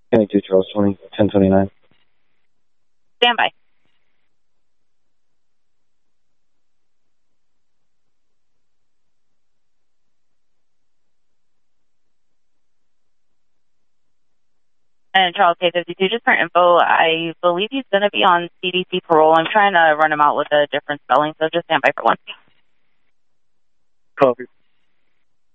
22 Charles 20, 1029. Stand by. And Charles K52, just for info, I believe he's going to be on CDC parole. I'm trying to run him out with a different spelling, so just stand by for one. Copy.